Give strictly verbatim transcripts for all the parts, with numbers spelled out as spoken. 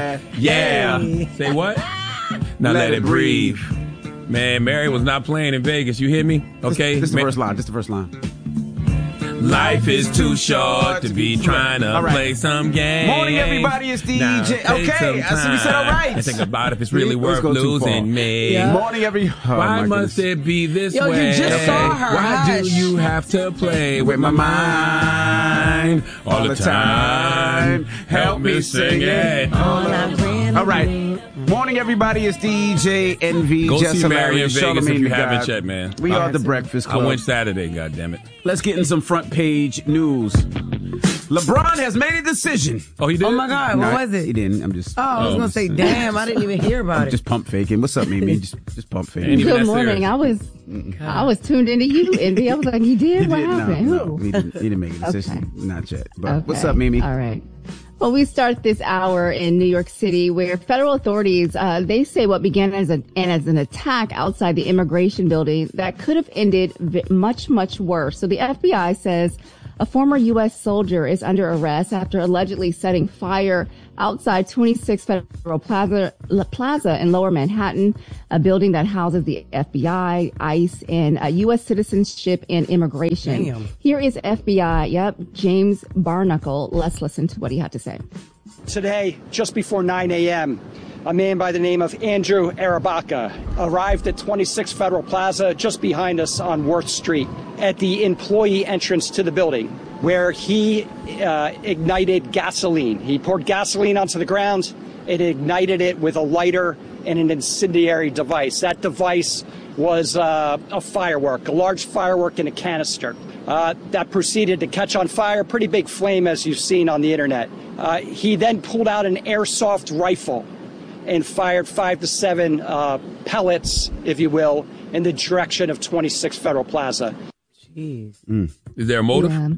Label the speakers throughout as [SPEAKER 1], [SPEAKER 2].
[SPEAKER 1] Yeah.
[SPEAKER 2] Yeah.
[SPEAKER 1] Hey.
[SPEAKER 2] Say what? Now let, let it, it breathe. breathe. Man, Mary was not playing in Vegas. You hear me? Okay.
[SPEAKER 1] This, this is the first line. This is the first line.
[SPEAKER 2] Life is too short to be trying to right. play some game.
[SPEAKER 1] Morning, everybody. It's D J. Okay, so we said all right.
[SPEAKER 2] I think about if it's really worth losing me.
[SPEAKER 1] Yeah. Morning, every. Oh,
[SPEAKER 2] Why must it be this
[SPEAKER 3] Yo,
[SPEAKER 2] way?
[SPEAKER 3] You just saw her.
[SPEAKER 2] Why
[SPEAKER 3] Hush.
[SPEAKER 2] do you have to play with my mind all, all the time? Help me sing it.
[SPEAKER 1] All right. Morning, everybody. It's D J Envy.
[SPEAKER 2] Go
[SPEAKER 1] Jess
[SPEAKER 2] see Mary in Vegas if you haven't
[SPEAKER 1] God.
[SPEAKER 2] yet, man.
[SPEAKER 1] We are the Breakfast Club.
[SPEAKER 2] I went Saturday, goddammit.
[SPEAKER 1] Let's get in some front page news. LeBron has made a decision.
[SPEAKER 2] Oh, he did?
[SPEAKER 3] Oh, my God.
[SPEAKER 1] No,
[SPEAKER 3] what was it?
[SPEAKER 1] He didn't. I'm just...
[SPEAKER 3] Oh, I was oh. going to say, damn, I didn't even hear about
[SPEAKER 1] I'm
[SPEAKER 3] it.
[SPEAKER 1] just pump faking. What's up, Mimi? just, just pump faking.
[SPEAKER 4] Good morning. I was God. I was tuned into you, Envy. I was like, he did?
[SPEAKER 1] He
[SPEAKER 4] what
[SPEAKER 1] did?
[SPEAKER 4] happened?
[SPEAKER 1] No, no, he, didn't, he didn't make a decision. Okay. Not yet. But
[SPEAKER 4] okay.
[SPEAKER 1] What's up, Mimi?
[SPEAKER 4] All right. Well, we start this hour in New York City where federal authorities, uh, they say what began as, a, and as an attack outside the immigration building that could have ended v- much, much worse. So the F B I says a former U S soldier is under arrest after allegedly setting fire outside twenty-six Federal Plaza, La Plaza in Lower Manhattan, a building that houses the F B I, ICE, and uh, U S Citizenship and Immigration.
[SPEAKER 3] Damn.
[SPEAKER 4] Here is F B I, yep, James Barnacle. Let's listen to what he had to say.
[SPEAKER 5] Today, just before nine a.m., a man by the name of Andrew Arabaka arrived at twenty-six Federal Plaza just behind us on Worth Street at the employee entrance to the building, where he uh, ignited gasoline. He poured gasoline onto the ground and ignited it with a lighter and an incendiary device. That device was uh, a firework, a large firework in a canister. Uh, that proceeded to catch on fire, pretty big flame as you've seen on the internet. Uh, he then pulled out an airsoft rifle and fired five to seven uh, pellets, if you will, in the direction of twenty-six Federal Plaza.
[SPEAKER 3] Jeez.
[SPEAKER 2] Mm. Is there a motive?
[SPEAKER 4] Yeah.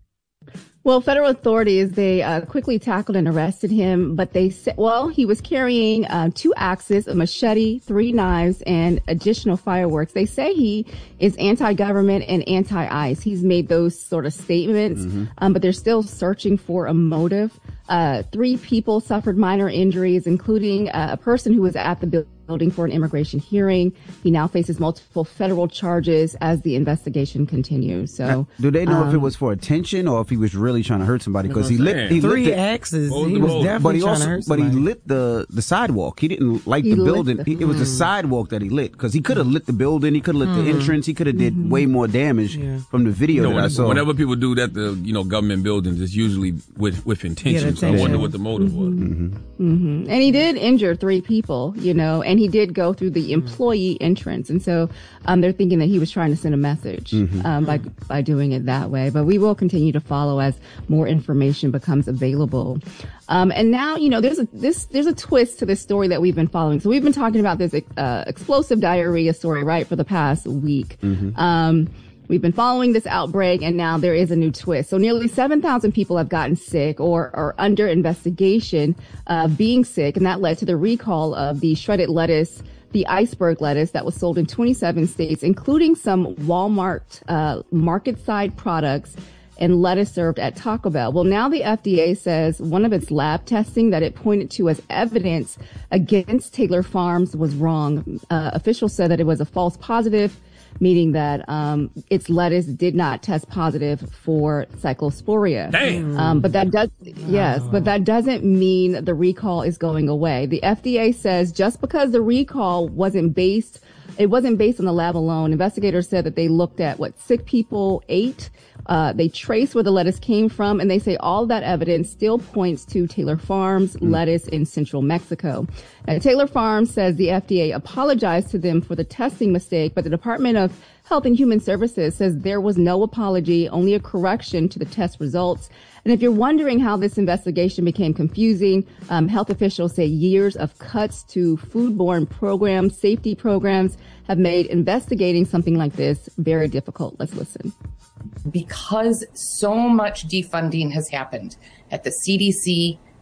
[SPEAKER 4] Well, federal authorities, they uh, quickly tackled and arrested him, but they said, well, he was carrying uh, two axes, a machete, three knives, and additional fireworks. They say he is anti-government and anti-ICE. He's made those sort of statements, mm-hmm. um, but they're still searching for a motive. Uh, three people suffered minor injuries, including uh, a person who was at the building for an immigration hearing. He now faces multiple federal charges as the investigation continues. So,
[SPEAKER 1] now, do they know
[SPEAKER 4] um,
[SPEAKER 1] if it was for attention or if he was really trying to hurt somebody? Because he lit he
[SPEAKER 3] three
[SPEAKER 1] lit the,
[SPEAKER 3] axes. He was definitely
[SPEAKER 1] but he
[SPEAKER 3] trying
[SPEAKER 1] also,
[SPEAKER 3] to hurt
[SPEAKER 1] but he
[SPEAKER 3] somebody.
[SPEAKER 1] lit the the sidewalk. He didn't light
[SPEAKER 4] He
[SPEAKER 1] the
[SPEAKER 4] lit
[SPEAKER 1] building.
[SPEAKER 4] the-
[SPEAKER 1] He, it was the sidewalk that he lit because he could have lit the building. He could have lit
[SPEAKER 3] Mm.
[SPEAKER 1] the entrance. He could have did way more damage
[SPEAKER 3] Yeah.
[SPEAKER 1] from the video
[SPEAKER 2] You know,
[SPEAKER 1] that I
[SPEAKER 2] when-
[SPEAKER 1] saw.
[SPEAKER 2] whenever people do that, the you know government buildings, it's usually with with intention. So I
[SPEAKER 3] attention.
[SPEAKER 2] wonder what the motive was.
[SPEAKER 4] Mm-hmm. And he did injure three people, you know, and he did go through the employee entrance. And so um, they're thinking that he was trying to send a message
[SPEAKER 1] Mm-hmm.
[SPEAKER 4] um, by by doing it that way. But we will continue to follow as more information becomes available. Um, and now, you know, there's a this there's a twist to this story that we've been following. So we've been talking about this uh, explosive diarrhea story, right, for the past week.
[SPEAKER 1] Mm-hmm.
[SPEAKER 4] Um, We've been following this outbreak, and now there is a new twist. So nearly seven thousand people have gotten sick or are under investigation of being sick, and that led to the recall of the shredded lettuce, the iceberg lettuce that was sold in twenty-seven states, including some Walmart uh, market side products and lettuce served at Taco Bell. Well, now the F D A says one of its lab testing that it pointed to as evidence against Taylor Farms was wrong. Uh, officials said that it was a false positive, meaning that um, its lettuce did not test positive for cyclosporia.
[SPEAKER 2] Damn.
[SPEAKER 4] Um, but that does, yes, but that doesn't mean the recall is going away. The F D A says just because the recall wasn't based, it wasn't based on the lab alone. Investigators said that they looked at what sick people ate. Uh, they traced where the lettuce came from, and they say all that evidence still points to Taylor Farms mm. lettuce in central Mexico. Now, Taylor Farms says the F D A apologized to them for the testing mistake, but the Department of Health and Human Services says there was no apology, only a correction to the test results. And if you're wondering how this investigation became confusing, um, health officials say years of cuts to foodborne programs, safety programs, have made investigating something like this very difficult. Let's listen.
[SPEAKER 6] Because so much defunding has happened at the C D C,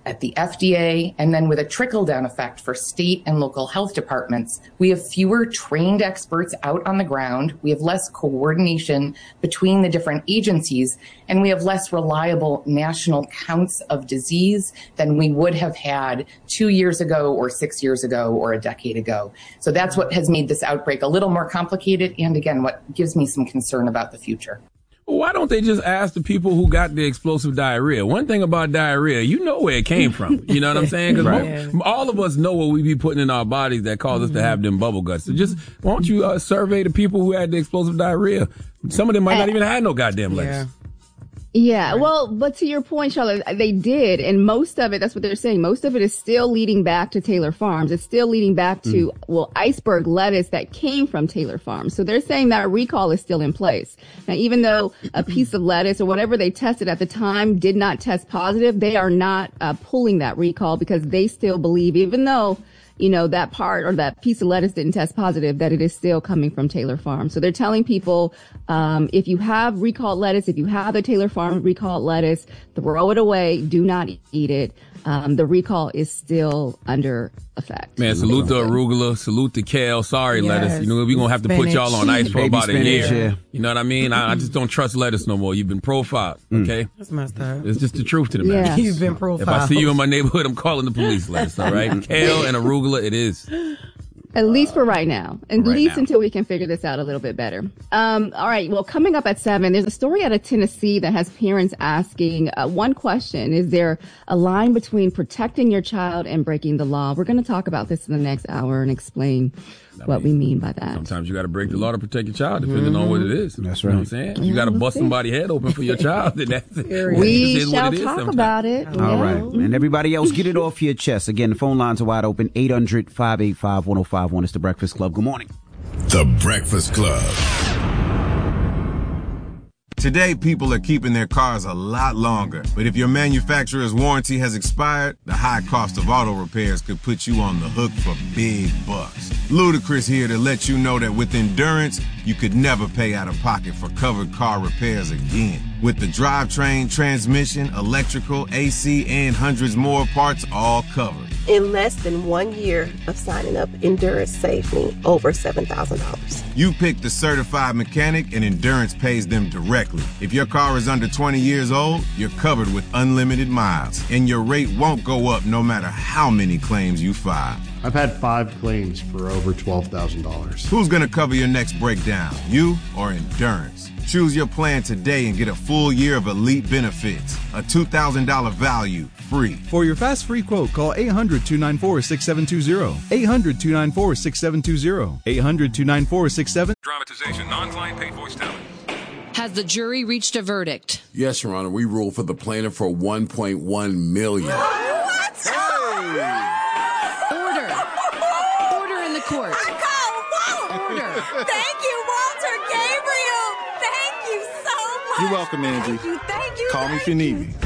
[SPEAKER 6] at the F D A, and then with a trickle-down effect for state and local health departments, we have fewer trained experts out on the ground, we have less coordination between the different agencies, and we have less reliable national counts of disease than we would have had two years ago or six years ago or a decade ago. So that's what has made this outbreak a little more complicated, and again, what gives me some concern about the future.
[SPEAKER 2] Why don't they just ask the people who got the explosive diarrhea? One thing about diarrhea, you know where it came from. You know what I'm saying? Because right. all of us know what we be putting in our bodies that cause us to have them bubble guts. So just, why don't you uh, survey the people who had the explosive diarrhea? Some of them might not even have no goddamn lettuce.
[SPEAKER 4] Yeah. Yeah, well, but to your point, Charlotte, they did. And most of it, that's what they're saying. Most of it is still leading back to Taylor Farms. It's still leading back to, mm. well, iceberg lettuce that came from Taylor Farms. So they're saying that a recall is still in place. Now, even though a piece of lettuce or whatever they tested at the time did not test positive, they are not uh, pulling that recall because they still believe, even though, you know, that part or that piece of lettuce didn't test positive, that it is still coming from Taylor Farms. So they're telling people, um, if you have recalled lettuce, if you have the Taylor Farms recalled lettuce, throw it away. Do not eat it. Um, the recall is still under effect.
[SPEAKER 2] Man, salute to arugula, salute to kale. Sorry, yes. lettuce. You know, we're going to have to put y'all on ice for Baby about spinach, a year. Yeah. You know what I mean? I, I just don't trust lettuce no more. You've been profiled, okay?
[SPEAKER 3] That's messed up.
[SPEAKER 2] It's just the truth to the matter.
[SPEAKER 3] Yeah. You've been profiled.
[SPEAKER 2] If I see you in my neighborhood, I'm calling the police, lettuce, all right? Kale and arugula, it is.
[SPEAKER 4] At least for right now. At
[SPEAKER 2] right
[SPEAKER 4] least
[SPEAKER 2] now.
[SPEAKER 4] Until we can figure this out a little bit better. Um, all right. Well, coming up at seven, there's a story out of Tennessee that has parents asking uh, one question. Is there a line between protecting your child and breaking the law? We're going to talk about this in the next hour and explain I what mean, we mean by that.
[SPEAKER 2] Sometimes you got to break the law to protect your child, depending mm-hmm. on what it is.
[SPEAKER 1] That's
[SPEAKER 2] right.
[SPEAKER 1] You know
[SPEAKER 2] what I'm saying? You got to bust somebody's head open for your child. And that's,
[SPEAKER 4] we shall talk sometimes. about it.
[SPEAKER 1] All
[SPEAKER 4] yeah.
[SPEAKER 1] right. And everybody else, get it off your chest. Again, the phone lines are wide open. eight hundred, five eight five, one oh five one. It's The Breakfast Club. Good morning.
[SPEAKER 7] The Breakfast Club.
[SPEAKER 8] Today, people are keeping their cars a lot longer. But if your manufacturer's warranty has expired, the high cost of auto repairs could put you on the hook for big bucks. Ludacris here to let you know that with Endurance, you could never pay out of pocket for covered car repairs again. With the drivetrain, transmission, electrical, A C, and hundreds more parts all covered.
[SPEAKER 9] In less than one year of signing up, Endurance saved me over seven thousand dollars.
[SPEAKER 8] You pick the certified mechanic and Endurance pays them directly. If your car is under twenty years old, you're covered with unlimited miles. And your rate won't go up no matter how many claims you file.
[SPEAKER 10] I've had five claims for over twelve thousand dollars.
[SPEAKER 8] Who's going to cover your next breakdown, you or Endurance? Choose your plan today and get a full year of elite benefits. A two thousand dollars value, free.
[SPEAKER 11] For your fast free quote, call eight hundred, two nine four, six seven two zero. eight hundred, two nine four, six seven two zero. eight hundred, two nine four, six seven.
[SPEAKER 12] Dramatization, non-client paid voice talent. Has the jury reached a verdict?
[SPEAKER 7] Yes, Your Honor. We ruled for the plaintiff for one point one million dollars.
[SPEAKER 12] What? Hey! Order. Order in the court. Order.
[SPEAKER 13] Thank you, Walter Gabriel. Thank you so much.
[SPEAKER 14] You're welcome, Angie.
[SPEAKER 13] Thank you, thank you.
[SPEAKER 14] Call
[SPEAKER 13] thank
[SPEAKER 14] me if you need me.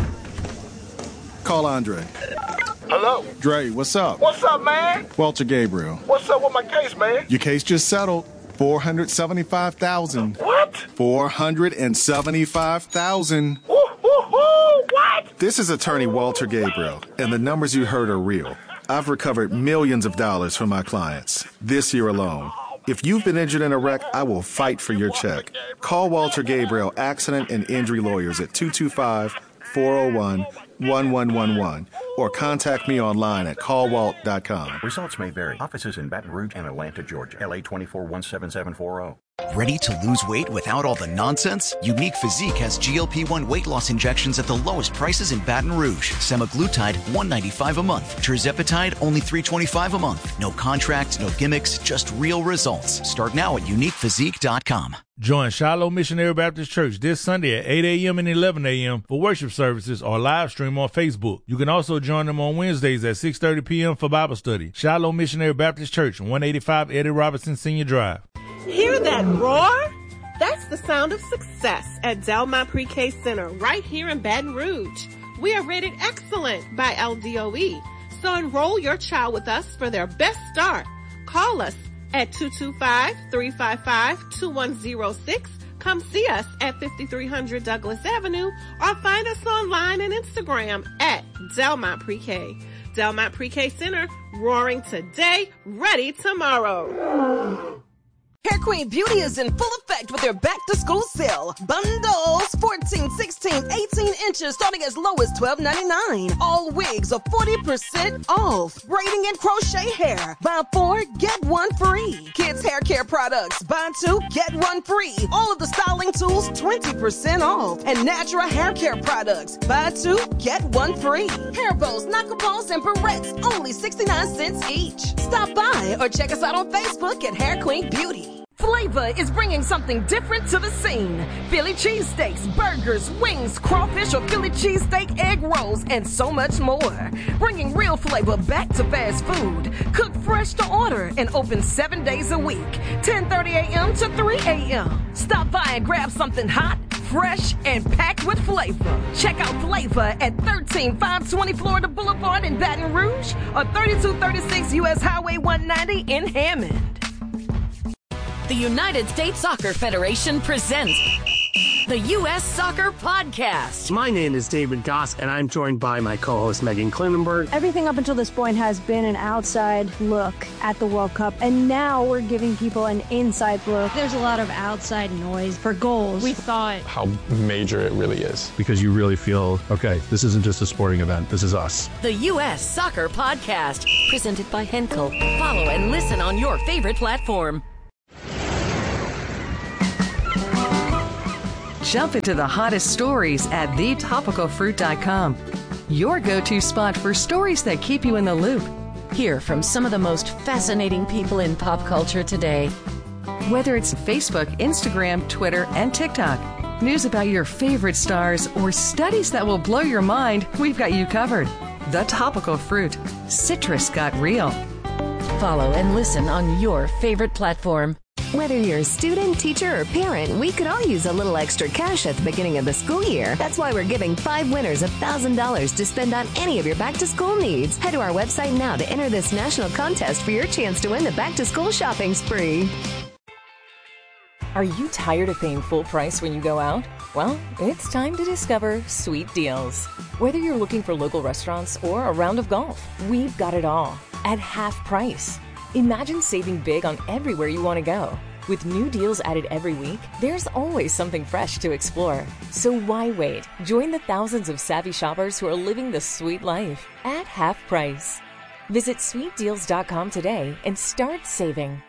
[SPEAKER 14] Call Andre.
[SPEAKER 15] Hello?
[SPEAKER 14] Dre, what's up?
[SPEAKER 15] What's up, man?
[SPEAKER 14] Walter Gabriel.
[SPEAKER 15] What's up with my case, man?
[SPEAKER 14] Your case just settled. four hundred seventy-five thousand dollars.
[SPEAKER 15] What?
[SPEAKER 14] four hundred seventy-five thousand dollars.
[SPEAKER 15] Woo, woo, woo, what?
[SPEAKER 14] This is attorney Walter Gabriel, and the numbers you heard are real. I've recovered millions of dollars from my clients this year alone. If you've been injured in a wreck, I will fight for your check. Call Walter Gabriel Accident and Injury Lawyers at two two five, four oh one, one one one one or contact me online at call walt dot com.
[SPEAKER 16] Results may vary. Offices in Baton Rouge and Atlanta, Georgia. L A twenty-four one seven seven four zero.
[SPEAKER 17] Ready to lose weight without all the nonsense? Unique Physique has G L P one weight loss injections at the lowest prices in Baton Rouge. Semaglutide, one hundred ninety-five dollars a month. Tirzepatide, only three hundred twenty-five dollars a month. No contracts, no gimmicks, just real results. Start now at unique physique dot com.
[SPEAKER 18] Join Shiloh Missionary Baptist Church this Sunday at eight a.m. and eleven a.m. for worship services or live stream on Facebook. You can also join them on Wednesdays at six thirty p.m. for Bible study. Shiloh Missionary Baptist Church, one eighty-five Eddie Robertson Senior Drive.
[SPEAKER 19] Hear that roar? That's the sound of success at Delmont Pre-K Center right here in Baton Rouge. We are rated excellent by L D O E, so enroll your child with us for their best start. Call us at two two five, three five five, two one zero six Come see us at fifty-three hundred Douglas Avenue or find us online and Instagram at Delmont Pre-K. Delmont Pre-K Center, roaring today, ready tomorrow.
[SPEAKER 20] Hair Queen Beauty is in full effect with their back-to-school sale. Bundles fourteen, sixteen, eighteen inches starting as low as twelve ninety-nine. All wigs are forty percent off. Braiding and crochet hair. Buy four, get one free. Kids hair care products. Buy two, get one free. All of the styling tools, twenty percent off. And natural hair care products. Buy two, get one free. Hair bows, knuckleballs, and barrettes, only sixty-nine cents each. Stop by or check us out on Facebook at Hair Queen Beauty. Flavor is bringing something different to the scene. Philly cheesesteaks, burgers, wings, crawfish or Philly cheesesteak egg rolls, and so much more. Bringing real flavor back to fast food. Cooked fresh to order and open seven days a week. ten thirty a.m. to three a.m. Stop by and grab something hot, fresh, and packed with flavor. Check out Flavor at thirteen five twenty Florida Boulevard in Baton Rouge or thirty-two thirty-six U S Highway one ninety in Hammond.
[SPEAKER 21] The United States Soccer Federation presents the U S Soccer Podcast.
[SPEAKER 22] My name is David Goss, and I'm joined by my co-host Megan Klinenberg.
[SPEAKER 23] Everything up until this point has been an outside look at the World Cup, and now we're giving people an inside look.
[SPEAKER 24] There's a lot of outside noise for goals. We thought
[SPEAKER 25] how major it really is.
[SPEAKER 26] Because you really feel, okay, this isn't just a sporting event, this is us.
[SPEAKER 21] The U S Soccer Podcast, presented by Henkel. Follow and listen on your favorite platform.
[SPEAKER 27] Jump into the hottest stories at the topical fruit dot com. Your go-to spot for stories that keep you in the loop.
[SPEAKER 21] Hear from some of the most fascinating people in pop culture today.
[SPEAKER 27] Whether it's Facebook, Instagram, Twitter, and TikTok, news about your favorite stars, or studies that will blow your mind, we've got you covered. The Topical Fruit. Citrus got real.
[SPEAKER 21] Follow and listen on your favorite platform.
[SPEAKER 28] Whether you're a student, teacher, or parent, we could all use a little extra cash at the beginning of the school year. That's why we're giving five winners one thousand dollars to spend on any of your back-to-school needs. Head to our website now to enter this national contest for your chance to win the back-to-school shopping spree.
[SPEAKER 29] Are you tired of paying full price when you go out? Well, it's time to discover Sweet Deals. Whether you're looking for local restaurants or a round of golf, we've got it all at half price. Imagine saving big on everywhere you want to go. With new deals added every week, there's always something fresh to explore. So why wait? Join the thousands of savvy shoppers who are living the sweet life at half price. Visit sweet deals dot com today and start saving.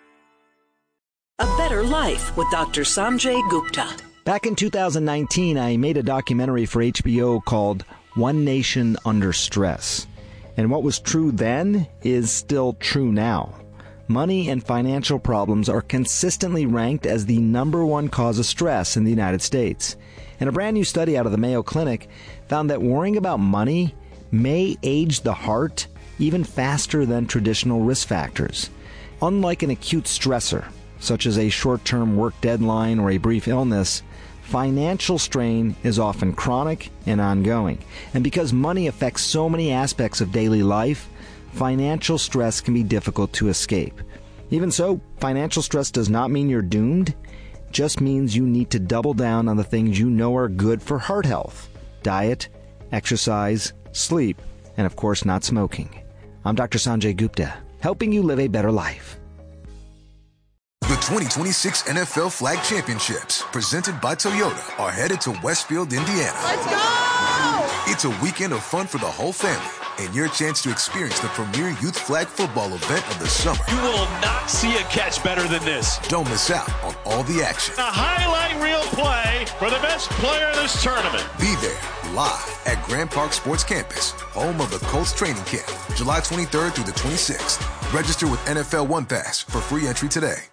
[SPEAKER 30] A Better Life with Doctor Sanjay Gupta.
[SPEAKER 31] Back in two thousand nineteen, I made a documentary for H B O called One Nation Under Stress. And what was true then is still true now. Money and financial problems are consistently ranked as the number one cause of stress in the United States. And a brand new study out of the Mayo Clinic found that worrying about money may age the heart even faster than traditional risk factors. Unlike an acute stressor, such as a short-term work deadline or a brief illness, financial strain is often chronic and ongoing. And because money affects so many aspects of daily life, financial stress can be difficult to escape. Even so, financial stress does not mean you're doomed. It just means you need to double down on the things you know are good for heart health: diet, exercise, sleep, and of course not smoking. I'm Doctor Sanjay Gupta, helping you live a better life.
[SPEAKER 32] The twenty twenty-six N F L Flag Championships, presented by Toyota, are headed to Westfield, Indiana.
[SPEAKER 20] Let's go!
[SPEAKER 32] It's a weekend of fun for the whole family and your chance to experience the premier youth flag football event of the summer.
[SPEAKER 33] You will not see a catch better than this.
[SPEAKER 32] Don't miss out on all the action.
[SPEAKER 33] A highlight reel play for the best player in this tournament.
[SPEAKER 32] Be there live at Grand Park Sports Campus, home of the Colts training camp, July twenty-third through the twenty-sixth. Register with N F L One Pass for free entry today.